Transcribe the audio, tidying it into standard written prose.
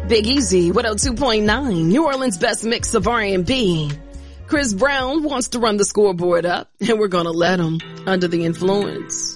Big Easy, 102.9, New Orleans' best mix of R&B. Chris Brown wants to run the scoreboard up, and we're gonna let him. Under the Influence.